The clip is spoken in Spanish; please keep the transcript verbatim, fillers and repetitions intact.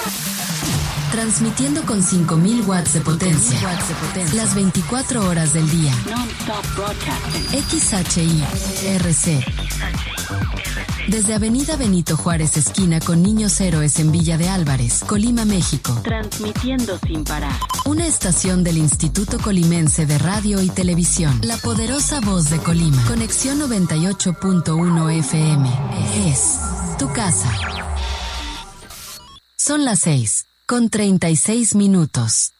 Transmitiendo con cinco mil watts de potencia. Las veinticuatro horas del día. X H I R C. Desde Avenida Benito Juárez, esquina con Niños Héroes en Villa de Álvarez, Colima, México. Transmitiendo sin parar. Una estación del Instituto Colimense de Radio y Televisión. La poderosa voz de Colima. Conexión noventa y ocho punto uno F M. Es tu casa. Son las seis, con treinta y seis minutos.